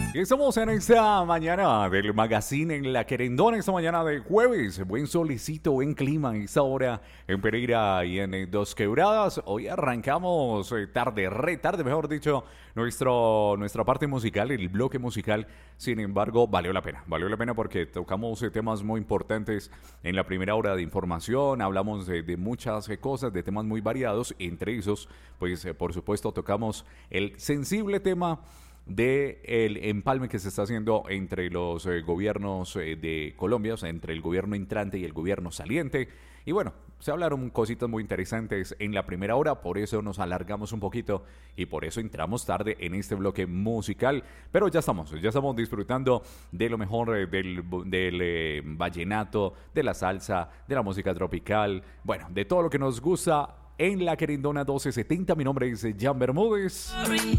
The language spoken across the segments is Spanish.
Y estamos en esta mañana del magazine en La Querendona, esta mañana de jueves. Buen solecito, buen clima en esta hora en Pereira y en Dos Quebradas. Hoy arrancamos tarde, re tarde, mejor dicho, nuestra parte musical, el bloque musical. Sin embargo, valió la pena porque tocamos temas muy importantes en la primera hora de información. Hablamos de muchas cosas, de temas muy variados. Entre esos, pues por supuesto, tocamos el sensible tema de el empalme que se está haciendo entre los gobiernos de Colombia, o sea, entre el gobierno entrante y el gobierno saliente. Y bueno, se hablaron cositas muy interesantes en la primera hora, por eso nos alargamos un poquito y por eso entramos tarde en este bloque musical. Pero ya estamos disfrutando de lo mejor del vallenato, de la salsa, de la música tropical, bueno, de todo lo que nos gusta en La Querendona 1270. Mi nombre es Jan Bermúdez.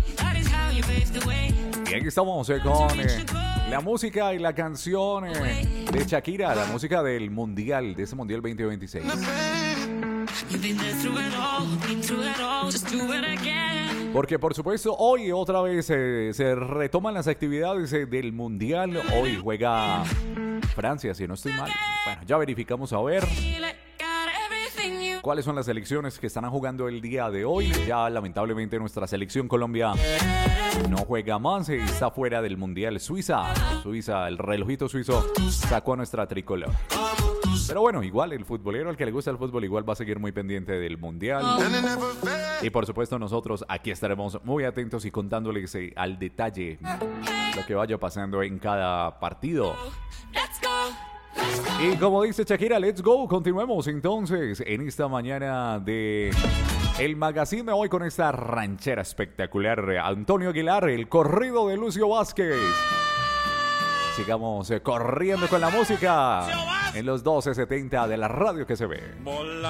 Y aquí estamos con la música y la canción de Shakira, la música del Mundial, de ese Mundial 2026. Porque por supuesto hoy otra vez se retoman las actividades del Mundial. Hoy juega Francia, si no estoy mal. Bueno, ya verificamos a ver cuáles son las selecciones que están jugando el día de hoy. Ya lamentablemente nuestra selección Colombia no juega más y está fuera del Mundial. Suiza, el relojito suizo sacó a nuestra tricolor. Pero bueno, igual el futbolero, al que le gusta el fútbol, igual va a seguir muy pendiente del Mundial. Y por supuesto nosotros aquí estaremos muy atentos y contándoles al detalle lo que vaya pasando en cada partido. Y como dice Shakira, let's go, continuemos entonces en esta mañana de el magazine de hoy con esta ranchera espectacular. Antonio Aguilar, el corrido de Lucio Vázquez. Sigamos corriendo con la música en los 1270 de la radio que se ve.